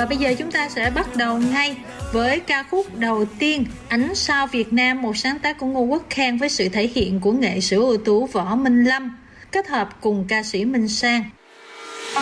Và bây giờ chúng ta sẽ bắt đầu ngay với ca khúc đầu tiên, Ánh Sao Việt Nam, một sáng tác của Ngô Quốc Khang với sự thể hiện của nghệ sĩ ưu tú Võ Minh Lâm kết hợp cùng ca sĩ Minh Sang.